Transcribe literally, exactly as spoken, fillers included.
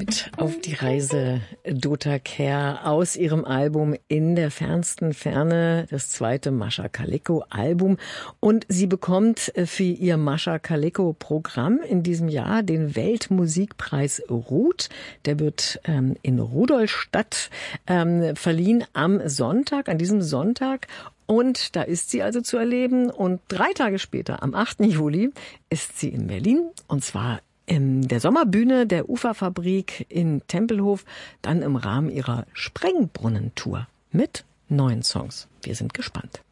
Mit auf die Reise Dota Kehr aus ihrem Album In der fernsten Ferne, das zweite Mascha Kaleko Album. Und sie bekommt für ihr Mascha Kaleko Programm in diesem Jahr den Weltmusikpreis Ruth. Der wird ähm, in Rudolstadt ähm, verliehen am Sonntag, an diesem Sonntag. Und da ist sie also zu erleben. Und drei Tage später, am achten Juli, ist sie in Berlin. Und zwar in der Sommerbühne der Uferfabrik in Tempelhof, dann im Rahmen ihrer Sprengbrunnen-Tour mit neuen Songs. Wir sind gespannt.